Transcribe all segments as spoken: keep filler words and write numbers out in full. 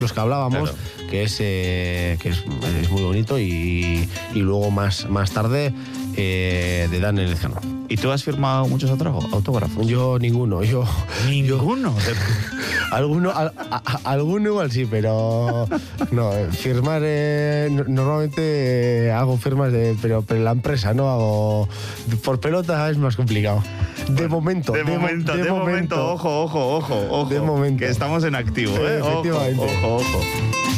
los que hablábamos, claro. que es eh, que es, es muy bonito, y, y luego más, más tarde eh, de Dan Elezcano. ¿Y tú has firmado muchos autógrafos? Yo ninguno. Yo, ¿Ninguno? Yo, alguno, a, a, alguno igual sí, pero no, firmar eh, normalmente eh, hago firmas de, pero, pero en la empresa no hago por pelota, es más complicado. De bueno, momento, de, de momento, de, de momento, momento, ojo, ojo, ojo, ojo. De momento. Que estamos en activo, ¿eh? Efectivamente. Ojo, ojo, ojo.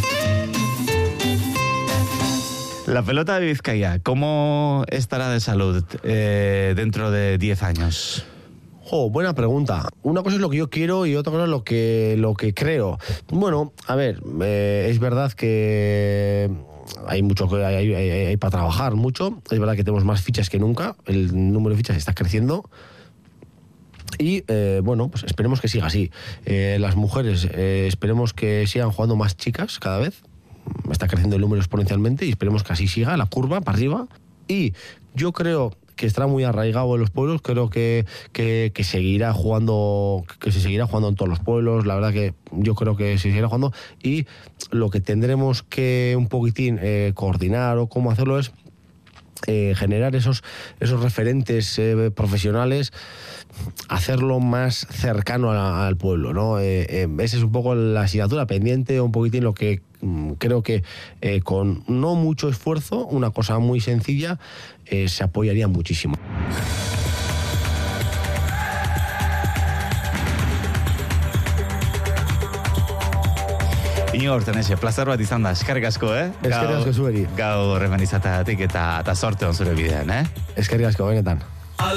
La pelota de Vizcaya, ¿cómo estará de salud eh, dentro de diez años? Oh, buena pregunta. Una cosa es lo que yo quiero y otra cosa es lo que, lo que creo. Bueno, a ver, eh, es verdad que hay mucho que hay, hay, hay, hay para trabajar mucho. Es verdad que tenemos más fichas que nunca. El número de fichas está creciendo. Y eh, bueno, pues esperemos que siga así. Eh, las mujeres, eh, esperemos que sigan jugando más chicas cada vez. Está creciendo el número exponencialmente y esperemos que así siga la curva para arriba. Y yo creo que estará muy arraigado en los pueblos. Creo que, que, que seguirá jugando, que se seguirá jugando en todos los pueblos. La verdad que yo creo que se seguirá jugando. Y lo que tendremos que un poquitín eh, coordinar o cómo hacerlo es Eh, generar esos, esos referentes eh, profesionales, hacerlo más cercano a, al pueblo, ¿no? Eh, eh, esa es un poco la asignatura pendiente, un poquitín lo que mm, creo que eh, con no mucho esfuerzo, una cosa muy sencilla, eh, se apoyaría muchísimo. Iñigo Urtenexe, plazer bat izan da, eskerrik asko, eh? Eskerrik asko zueri. Gaur hemen izatatik eta, eta sorte on zure bidean, eh? Eskerrik asko, benetan.